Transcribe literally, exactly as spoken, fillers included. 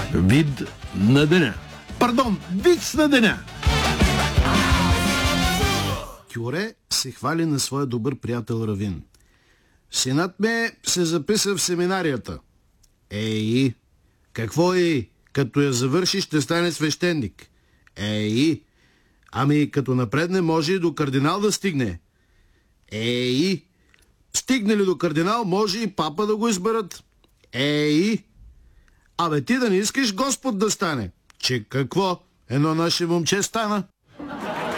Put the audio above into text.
Вид на деня. Пардон, виц на деня. Кюре се хвали на своя добър приятел Равин. Синът ме се записа в семинарията. Ей, какво е? Като я завърши, ще стане свещеник. Ей, ами като напредне, може и до кардинал да стигне. Ей, стигне ли до кардинал, може и папа да го изберат. Ей, абе ти да не искаш Господ да стане. Че какво? Едно наше момче стана.